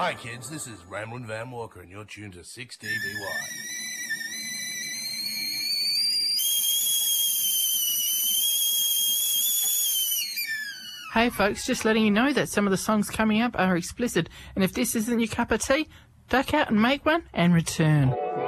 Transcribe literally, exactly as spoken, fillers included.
Hi kids, this is Ramblin' Van Walker and you're tuned to six D B Y. Hey folks, just letting you know that some of the songs coming up are explicit, and if this isn't your cup of tea, duck out and make one and return.